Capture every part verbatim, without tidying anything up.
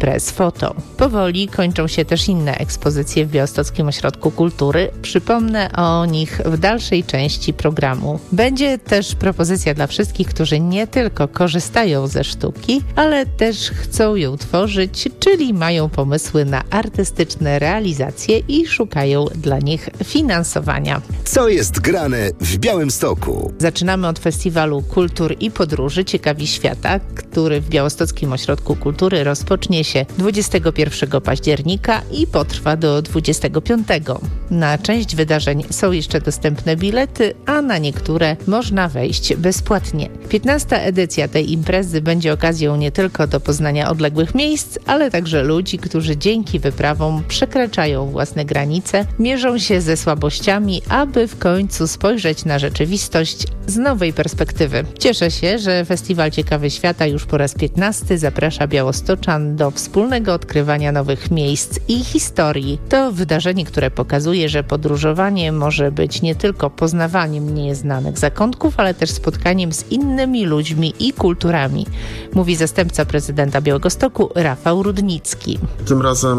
Press Photo. Powoli kończą się też inne ekspozycje w Białostockim Ośrodku Kultury. Przypomnę o nich w dalszej części programu. Będzie też propozycja dla wszystkich, którzy nie tylko korzystają ze sztuki, ale też chcą ją tworzyć, czyli mają pomysły na artystyczne realizacje i szukają dla nich finansowania. Co jest grane w Białymstoku? Zaczynamy od Festiwalu Kultur i Podróży Ciekawi Świata, który w Białostockim Ośrodku Kultury rozpocznie się dwudziestego pierwszego października i potrwa do dwudziestego piątego. Na część wydarzeń są jeszcze dostępne bilety, a na niektóre można wejść bezpłatnie. piętnasta edycja tej imprezy będzie okazją nie tylko do poznania odległych miejsc, ale także ludzi, którzy dzięki wyprawom przekraczają własne granice, mierzą się ze słabościami, aby w końcu spojrzeć na rzeczywistość z nowej perspektywy. Cieszę się, że Festiwal Ciekawy Świata już po raz piętnasty zaprasza białostoczan do wspólnego odkrywania nowych miejsc i historii. To wydarzenie, które pokazuje, że podróżowanie może być nie tylko poznawaniem nieznanych zakątków, ale też spotkaniem z innymi ludźmi i kulturami, mówi zastępca prezydenta Białegostoku Rafał Rudnicki. Tym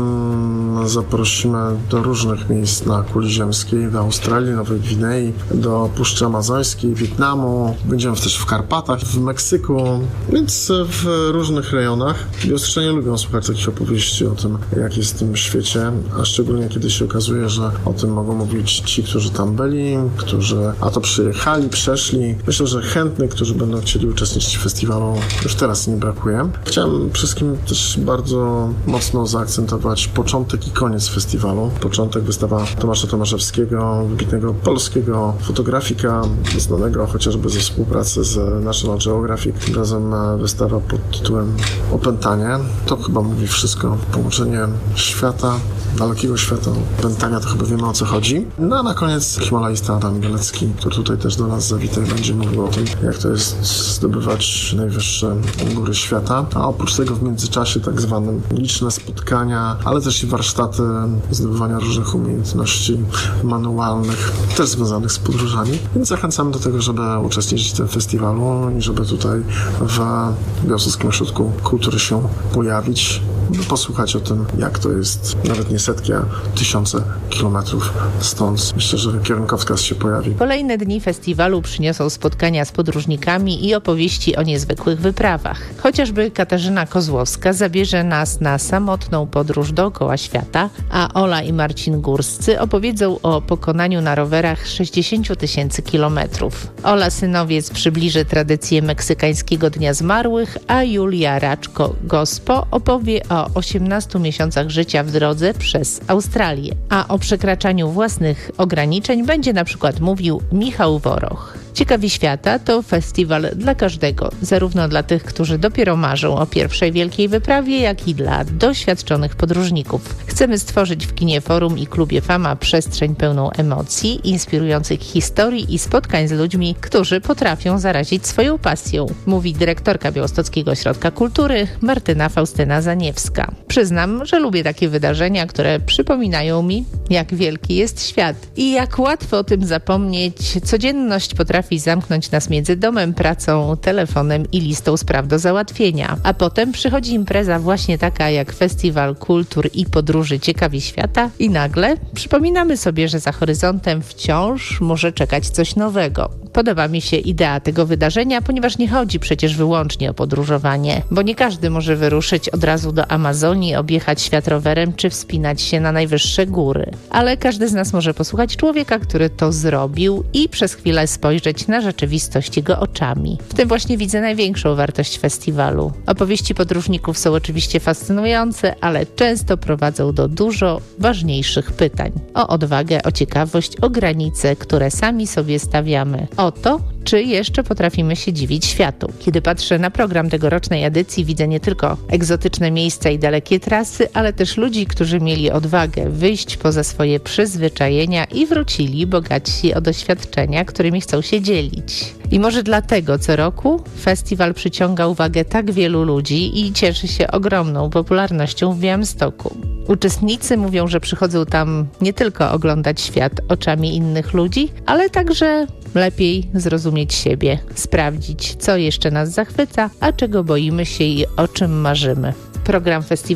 razem zaprosimy do różnych miejsc na kuli ziemskiej, do Australii, Nowej Gwinei, do Puszczy Amazońskiej, Wietnamu. Będziemy też w Karpatach, w Meksyku, więc w różnych rejonach. Białostoczni lubią słuchać takich opowieści o tym, jak jest w tym świecie, a szczególnie kiedy się okazuje, że o tym mogą mówić ci, którzy tam byli, którzy a to przyjechali, przeszli. Myślę, że chętnych, którzy będą chcieli uczestniczyć w festiwalu, już teraz nie brakuje. Chciałem wszystkim też bardzo mocno zaakcentować początek i koniec festiwalu. Początek wystawa Tomasza Tomaszewskiego, wybitnego polskiego fotografika, znanego chociażby ze współpracy z National Geographic. Tym razem wystawa pod tytułem Opętanie. To chyba mówi wszystko. Połączenie świata, dalekiego świata, opętania, to chyba wiemy, o co chodzi. No a na koniec himalaista Adam Bielecki, który tutaj też do nas zawita i będzie mówił o tym, jak to jest zdobywać najwyższe góry świata. A oprócz tego w międzyczasie tak zwanym liczne spotkania, ale też i warsztaty zdobywania różnych umiejętności manualnych, też związanych z podróżami. Więc zachęcamy do tego, żeby uczestniczyć w tym festiwalu i żeby tutaj w Białostockim Ośrodku Kultury się pojawić, by posłuchać o tym, jak to jest nawet nie setki, a tysiące kilometrów stąd. Myślę, że kierunkowskaz się pojawi. Kolejne dni festiwalu przyniosą spotkania z podróżnikami i opowieści o niezwykłych wyprawach. Chociażby Katarzyna Kozłowska zabierze nas na samotną podróż dookoła świata, a Ola i Marcin Górscy opowiedzą o pokonaniu na rowerach sześćdziesięciu tysięcy kilometrów. Ola Synowiec przybliży tradycję meksykańskiego Dnia Zmarłych, a Julia Raczko-Gospo opowie o osiemnastu miesiącach życia w drodze przez Australię. A o przekraczaniu własnych ograniczeń będzie na przykład mówił Michał Woroch. Ciekawi Świata to festiwal dla każdego, zarówno dla tych, którzy dopiero marzą o pierwszej wielkiej wyprawie, jak i dla doświadczonych podróżników. Chcemy stworzyć w Kinie Forum i Klubie Fama przestrzeń pełną emocji, inspirujących historii i spotkań z ludźmi, którzy potrafią zarazić swoją pasją, mówi dyrektorka Białostockiego Ośrodka Kultury Martyna Faustyna Zaniewska. Przyznam, że lubię takie wydarzenia, które przypominają mi, jak wielki jest świat i jak łatwo o tym zapomnieć. Codzienność potrafi zamknąć nas między domem, pracą, telefonem i listą spraw do załatwienia. A potem przychodzi impreza właśnie taka jak Festiwal Kultur i Podróży Ciekawi Świata i nagle przypominamy sobie, że za horyzontem wciąż może czekać coś nowego. Podoba mi się idea tego wydarzenia, ponieważ nie chodzi przecież wyłącznie o podróżowanie, bo nie każdy może wyruszyć od razu do Amazonii, objechać świat rowerem czy wspinać się na najwyższe góry. Ale każdy z nas może posłuchać człowieka, który to zrobił i przez chwilę spojrzeć na rzeczywistość jego oczami. W tym właśnie widzę największą wartość festiwalu. Opowieści podróżników są oczywiście fascynujące, ale często prowadzą do dużo ważniejszych pytań. O odwagę, o ciekawość, o granice, które sami sobie stawiamy. O to, czy jeszcze potrafimy się dziwić światu. Kiedy patrzę na program tegorocznej edycji, widzę nie tylko egzotyczne miejsca i dalekie trasy, ale też ludzi, którzy mieli odwagę wyjść poza swoje przyzwyczajenia i wrócili bogatsi o doświadczenia, którymi chcą się dzielić. I może dlatego co roku festiwal przyciąga uwagę tak wielu ludzi i cieszy się ogromną popularnością w Białymstoku. Uczestnicy mówią, że przychodzą tam nie tylko oglądać świat oczami innych ludzi, ale także lepiej zrozumieć siebie, sprawdzić, co jeszcze nas zachwyca, a czego boimy się i o czym marzymy. Program festiwalu